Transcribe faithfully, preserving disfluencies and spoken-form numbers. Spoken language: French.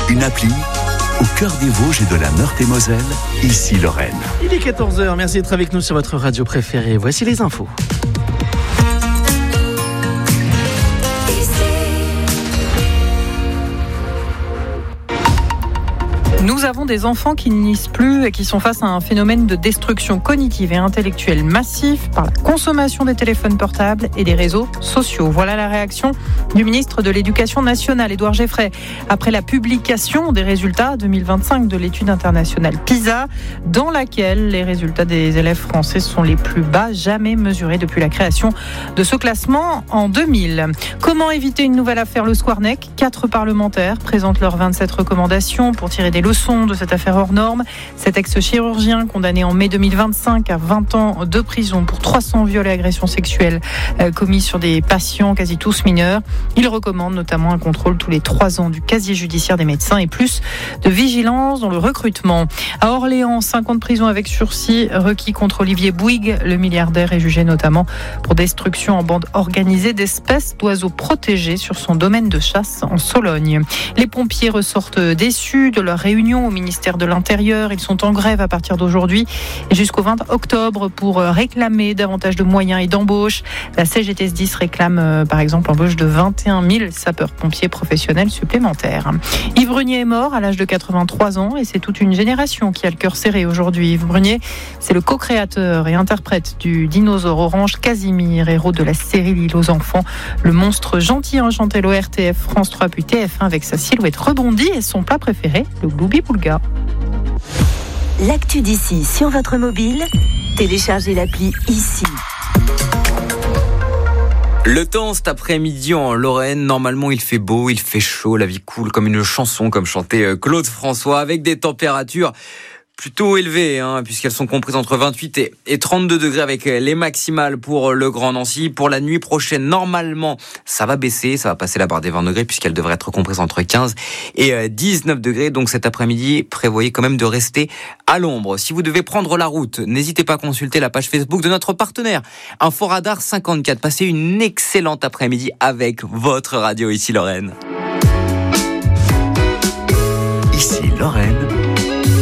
Une appli au cœur des Vosges et de la Meurthe-et-Moselle, ici Lorraine. Il est quatorze heures, merci d'être avec nous sur votre radio préférée. Voici les infos. Nous avons des enfants qui ne lisent plus et qui sont face à un phénomène de destruction cognitive et intellectuelle massif par la consommation des téléphones portables et des réseaux sociaux. Voilà la réaction du ministre de l'Éducation nationale, Édouard Geffray, après la publication des résultats deux mille vingt-cinq de l'étude internationale PISA, dans laquelle les résultats des élèves français sont les plus bas jamais mesurés depuis la création de ce classement en deux mille. Comment éviter une nouvelle affaire Le Squarnec ? Quatre parlementaires présentent leurs vingt-sept recommandations pour tirer des leçons de cette affaire hors norme. Cet ex-chirurgien condamné en mai deux mille vingt-cinq à vingt ans de prison pour trois cents viols et agressions sexuelles euh, commis sur des patients quasi tous mineurs. Il recommande notamment un contrôle tous les trois ans du casier judiciaire des médecins et plus de vigilance dans le recrutement. À Orléans, cinq ans de prison avec sursis requis contre Olivier Bouygues. Le milliardaire est jugé notamment pour destruction en bande organisée d'espèces d'oiseaux protégés sur son domaine de chasse en Sologne. Les pompiers ressortent déçus de leur réunion au ministère de l'Intérieur. Ils sont en grève à partir d'aujourd'hui et jusqu'au vingt octobre pour réclamer davantage de moyens et d'embauche. La C G T S dix réclame par exemple l'embauche de vingt et un mille sapeurs-pompiers professionnels supplémentaires. Yves Brunier est mort à l'âge de quatre-vingt-trois ans et c'est toute une génération qui a le cœur serré aujourd'hui. Yves Brunier, c'est le co-créateur et interprète du dinosaure orange Casimir, héros de la série L'île aux enfants. Le monstre gentil enchanté l'O R T F, France trois puis T F un avec sa silhouette rebondie et son plat préféré, le gloubi-boulga. L'actu d'ici sur votre mobile, téléchargez l'appli ici. Le temps cet après-midi en Lorraine, normalement il fait beau, il fait chaud, la vie coule comme une chanson, comme chantait Claude François, avec des températures plutôt élevées, hein, puisqu'elles sont comprises entre vingt-huit et trente-deux degrés avec les maximales pour le Grand Nancy. Pour la nuit prochaine, normalement, ça va baisser, ça va passer la barre des vingt degrés, puisqu'elle devrait être comprise entre quinze et dix-neuf degrés. Donc cet après-midi, prévoyez quand même de rester à l'ombre. Si vous devez prendre la route, n'hésitez pas à consulter la page Facebook de notre partenaire, Inforadar cinquante-quatre. Passez une excellente après-midi avec votre radio ici Lorraine. Ici Lorraine.